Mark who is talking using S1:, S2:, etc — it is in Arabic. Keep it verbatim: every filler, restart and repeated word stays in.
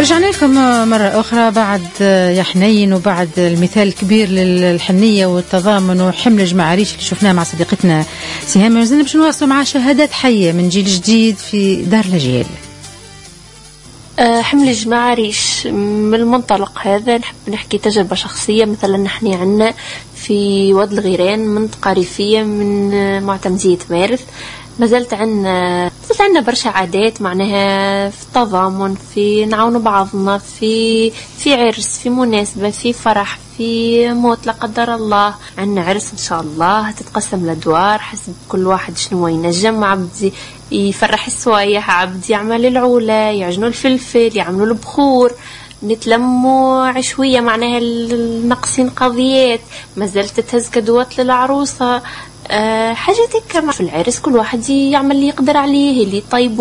S1: رجعنا لكم مرة أخرى بعد يا حنين وبعد المثال الكبير للحنية والتضامن وحمل الجماعة عريش اللي شفناه مع صديقتنا سهام. مازلنا باش نواصلوا مع شهادات حية من جيل جديد في دار الأجيال.
S2: حمل الجماعة عريش من المنطلق هذا نحب نحكي تجربة شخصية. مثلا نحن عنا في واد الغيران منطقة ريفية من معتمدية مارث، ما زلت عنا زلت عنا برشا عادات معناها في التضامن، في نعاون بعضنا، في في عرس، في مناسبة، في فرح، في موت لا قدر الله. عنا عرس ان شاء الله تتقسم لادوار حسب كل واحد شنو ينجم. عبدي يفرح السوايح، عبدي يعمل العولة، يعجنوا الفلفل، يعملوا البخور، نتلموا عشوية معناها النقصين قضيات، ما زلت تهز كدوات للعروسة. أه حاجة هيك في العرس كل واحد يعمل اللي يقدر عليه، اللي طيبه